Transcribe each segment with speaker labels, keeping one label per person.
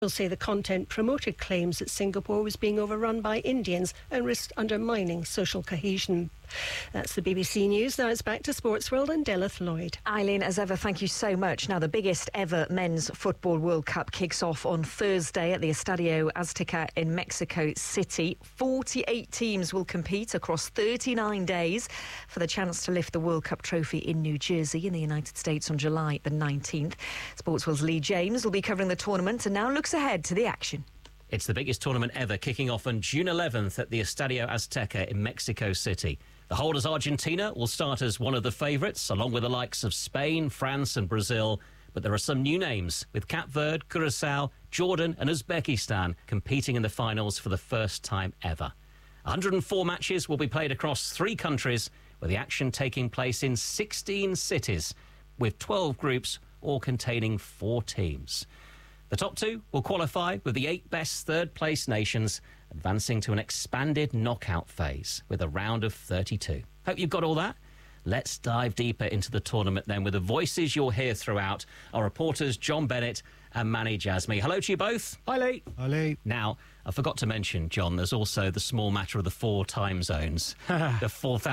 Speaker 1: Will say the content promoted claims that Singapore was being overrun by Indians and risked undermining social cohesion. That's the BBC News. Now it's back to Sports World and Delith Lloyd.
Speaker 2: Eileen, as ever, thank you so much. Now, the biggest ever men's football World Cup kicks off on Thursday at the Estadio Azteca in Mexico City. 48 teams will compete across 39 days for the chance to lift the World Cup trophy in New Jersey in the United States on July the 19th. Sports World's Lee James will be covering the tournament and now looks ahead to the action.
Speaker 3: It's the biggest tournament ever, kicking off on June 11th at the Estadio Azteca in Mexico City. The holders Argentina will start as one of the favourites, along with the likes of Spain, France and Brazil. But there are some new names, with Cape Verde, Curacao, Jordan and Uzbekistan competing in the finals for the first time ever. 104 matches will be played across 3 countries, with the action taking place in 16 cities, with 12 groups, all containing 4 teams. The top 2 will qualify, with the 8 best third-place nations advancing to an expanded knockout phase with a round of 32. Hope you've got all that. Let's dive deeper into the tournament then with the voices you'll hear throughout. Our reporters John Bennett and Manny Jasmy. Hello to you both.
Speaker 4: Hi, Lee.
Speaker 5: Hi, Lee.
Speaker 3: Now, I forgot to mention, John, there's also the small matter of the 4 time zones. The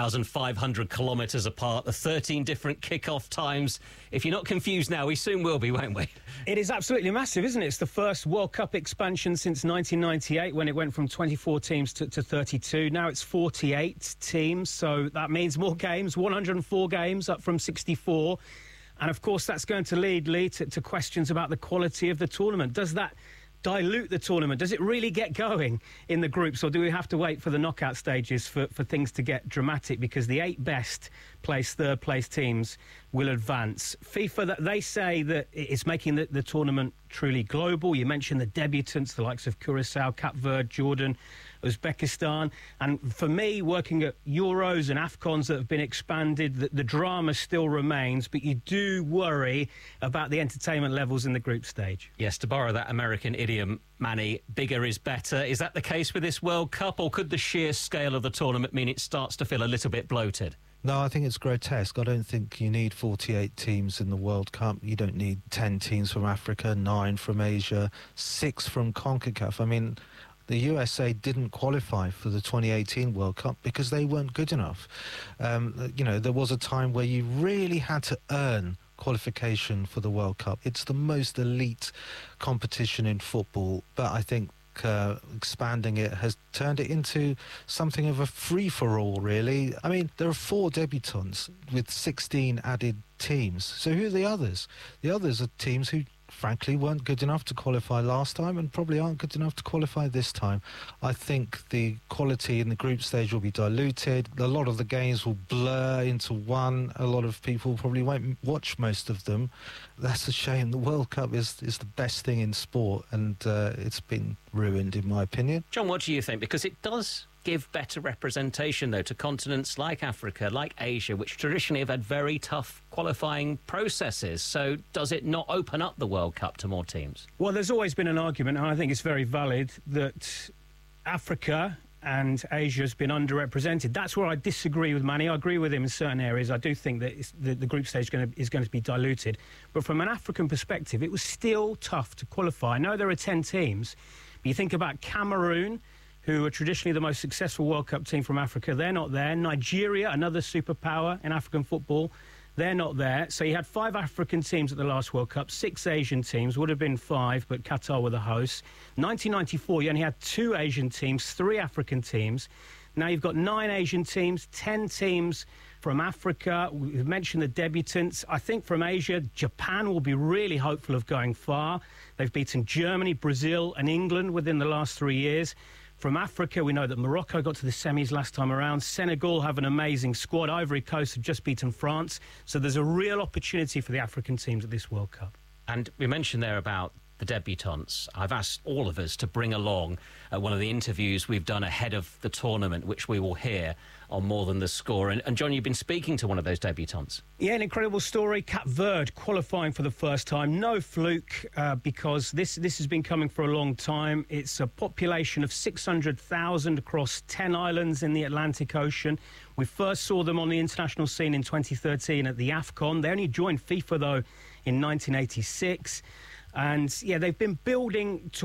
Speaker 3: 4,500 kilometres apart, the 13 different kick-off times. If you're not confused now, we soon will be, won't we?
Speaker 4: It is absolutely massive, isn't it? It's the first World Cup expansion since 1998, when it went from 24 teams to 32. Now it's 48 teams, so that means more games, 104 games, up from 64. And, of course, that's going to lead, Lee, to questions about the quality of the tournament. Does that dilute the tournament? Does it really get going in the groups, or do we have to wait for the knockout stages for things to get dramatic? Because the 8 best placed third-place teams will advance. FIFA, they say that it's making the tournament truly global. You mentioned the debutants, the likes of Curacao, Cape Verde, Jordan, Uzbekistan. And for me, working at Euros and AFCONs that have been expanded, the drama still remains, but you do worry about the entertainment levels in the group stage.
Speaker 3: Yes, to borrow that American idiom, Manny, bigger is better. Is that the case with this World Cup, or could the sheer scale of the tournament mean it starts to feel a little bit bloated?
Speaker 5: No, I think it's grotesque. I don't think you need 48 teams in the World Cup. You don't need 10 teams from Africa, 9 from Asia, 6 from CONCACAF. I mean, the USA didn't qualify for the 2018 World Cup because they weren't good enough. There was a time where you really had to earn qualification for the World Cup. It's the most elite competition in football, but I think expanding it has turned it into something of a free-for-all, really. I mean, there are 4 debutants with 16 added teams. So who are the others? The others are teams who, frankly, weren't good enough to qualify last time and probably aren't good enough to qualify this time. I think the quality in the group stage will be diluted. A lot of the games will blur into one. A lot of people probably won't watch most of them. That's a shame. The World Cup is the best thing in sport, and it's been ruined, in my opinion.
Speaker 3: John, what do you think? Because it does give better representation, though, to continents like Africa, like Asia, which traditionally have had very tough qualifying processes. So does it not open up the World Cup to more teams?
Speaker 4: Well, there's always been an argument, and I think it's very valid, that Africa and Asia has been underrepresented. That's where I disagree with Manny. I agree with him in certain areas. I do think that the group stage is going to be diluted. But from an African perspective, it was still tough to qualify. I know there are 10 teams, but you think about Cameroon, who are traditionally the most successful World Cup team from Africa. They're not there. Nigeria, another superpower in African football, they're not there. So you had 5 African teams at the last World Cup, 6 Asian teams, would have been 5, but Qatar were the hosts. 1994, you only had 2 Asian teams, 3 African teams. Now you've got 9 Asian teams, 10 teams from Africa. We've mentioned the debutants. I think from Asia, Japan will be really hopeful of going far. They've beaten Germany, Brazil and England within the last 3 years. From Africa, we know that Morocco got to the semis last time around. Senegal have an amazing squad. Ivory Coast have just beaten France. So there's a real opportunity for the African teams at this World Cup.
Speaker 3: And we mentioned there about the debutants. I've asked all of us to bring along one of the interviews we've done ahead of the tournament, which we will hear on More Than the Score. And John, you've been speaking to one of those debutants.
Speaker 4: Yeah, an incredible story. Cape Verde qualifying for the first time. No fluke, because this has been coming for a long time. It's a population of 600,000 across 10 islands in the Atlantic Ocean. We first saw them on the international scene in 2013 at the AFCON. They only joined FIFA, though, in 1986. And, yeah, they've been building to